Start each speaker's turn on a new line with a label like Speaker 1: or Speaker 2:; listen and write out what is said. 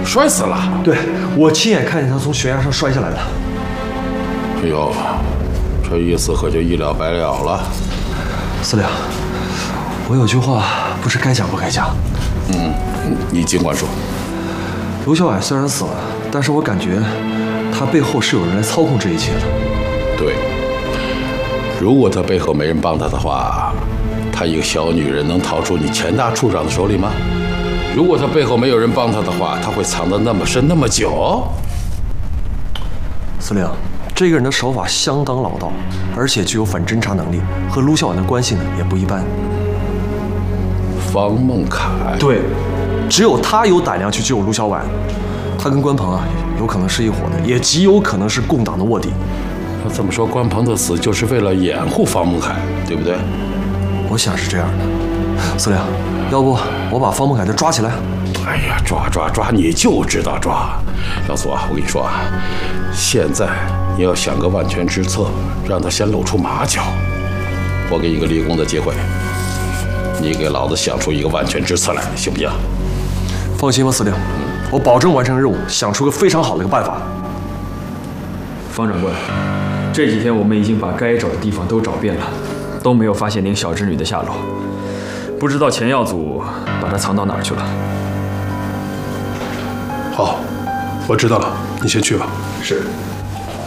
Speaker 1: 摔死了？
Speaker 2: 对，我亲眼看见他从悬崖上摔下来的。
Speaker 1: 哎呦，这意思可就一了百了了。
Speaker 2: 司令，我有句话不知该讲不该讲。
Speaker 1: 你尽管说。
Speaker 2: 卢小婉虽然死了，但是我感觉他背后是有人来操控这一切的。
Speaker 1: 对，如果他背后没人帮他的话，她一个小女人能逃出你钱大处长的手里吗？如果他背后没有人帮他的话，他会藏得那么深那么久？
Speaker 2: 司令，这个人的手法相当老道，而且具有反侦查能力，和卢小婉的关系呢也不一般。
Speaker 1: 方孟凯，
Speaker 2: 对，只有他有胆量去救卢小婉，他跟关鹏啊有可能是一伙的，也极有可能是共党的卧底。
Speaker 1: 那这么说，关鹏的死就是为了掩护方孟凯，对不对？
Speaker 2: 我想是这样的。司令，要不我把方孟凯再抓起来？
Speaker 1: 哎呀，抓，你就知道抓。老苏啊，我跟你说啊，现在你要想个万全之策，让他先露出马脚。我给你个立功的机会，你给老子想出一个万全之策来，行不行？
Speaker 2: 放心吧，司令，我保证完成任务，想出个非常好的一个办法。
Speaker 3: 方长官，这几天我们已经把该找的地方都找遍了，都没有发现您小侄女的下落。不知道钱耀祖把她藏到哪儿去了。
Speaker 4: 好，我知道了，你先去吧。
Speaker 3: 是。